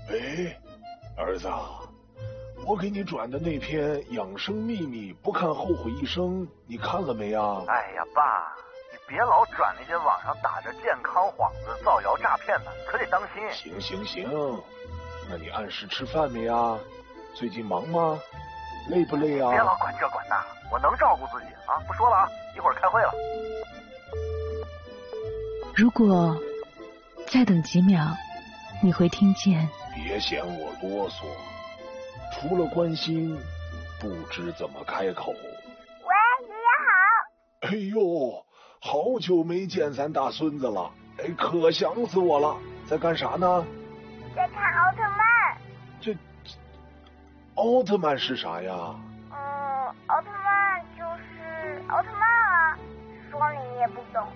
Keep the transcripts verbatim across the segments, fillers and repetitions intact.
哎，儿子啊，我给你转的那篇养生秘密不看后悔一生，你看了没啊？ 哎呀，爸，你别老转那些网上打着健康幌子造谣诈骗的，可得当心。 行行行，那你按时吃饭没啊？最近忙吗？累不累啊？ 别老管这管那，我能照顾自己啊！不说了啊，一会儿开会了。 如果再等几秒，你会听见。 别嫌我啰嗦，除了关心，不知怎么开口。 喂，爷爷好。 哎呦，好久没见咱大孙子了，哎，可想死我了。在干啥呢？ 在看奥特曼。 这奥特曼是啥呀？ 嗯，奥特曼就是奥特曼啊，说你也不懂。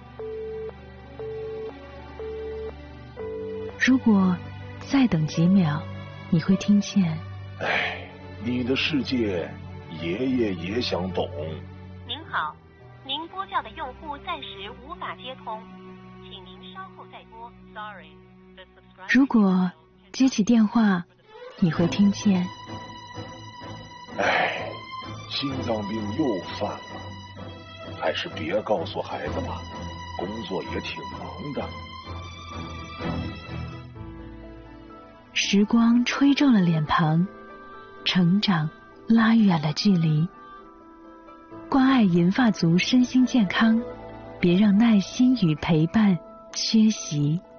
如果再等几秒，你会听见。 哎，你的世界，爷爷也想懂。 您好，您拨叫的用户暂时无法接通，请您稍后再拨。Sorry。 如果接起电话，你会听见。 哎，心脏病又犯了，还是别告诉孩子吧，工作也挺忙的。 时光吹皱了脸庞，成长拉远了距离。关爱银发族身心健康，别让耐心与陪伴缺席。